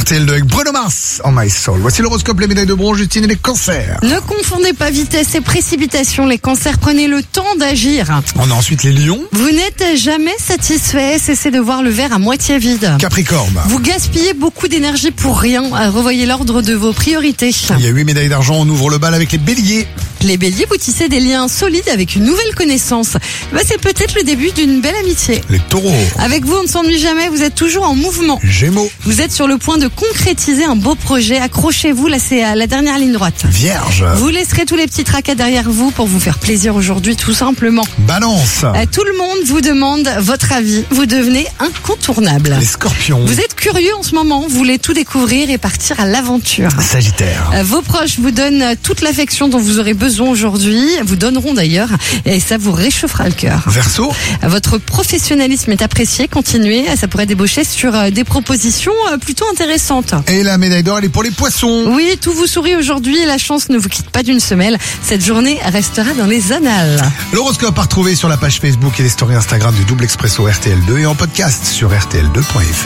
RTL2 avec Bruno Mars en My Soul. Voici l'horoscope, les médailles de bronze, Justine et les cancers. Ne confondez pas vitesse et précipitation. Les cancers, prenez le temps d'agir. On a ensuite les lions. Vous n'êtes jamais satisfait. Cessez de voir le verre à moitié vide. Capricorne. Vous gaspillez beaucoup d'énergie pour rien. Revoyez l'ordre de vos priorités. Il y a 8 médailles d'argent, on ouvre le bal avec les béliers. Les béliers, vous tissez des liens solides avec une nouvelle connaissance. C'est peut-être le début d'une belle amitié. Les taureaux. Avec vous, on ne s'ennuie jamais. Vous êtes toujours en mouvement. Gémeaux. Vous êtes sur le point de concrétiser un beau projet. Accrochez-vous, là c'est à la dernière ligne droite. Vierge. Vous laisserez tous les petits tracas derrière vous pour vous faire plaisir aujourd'hui, tout simplement. Balance. Tout le monde vous demande votre avis. Vous devenez incontournable. Les scorpions. Vous êtes curieux en ce moment, vous voulez tout découvrir et partir à l'aventure. Sagittaire. Vos proches vous donnent toute l'affection dont vous aurez besoin aujourd'hui, vous donneront d'ailleurs, et ça vous réchauffera le cœur. Verseau. Votre professionnalisme est apprécié, continuez, ça pourrait débaucher sur des propositions plutôt intéressantes. Et la médaille d'or, elle est pour les poissons. Oui, tout vous sourit aujourd'hui et la chance ne vous quitte pas d'une semelle. Cette journée restera dans les annales. L'horoscope à retrouver sur la page Facebook et les stories Instagram du Double Expresso RTL2 et en podcast sur rtl2.fr.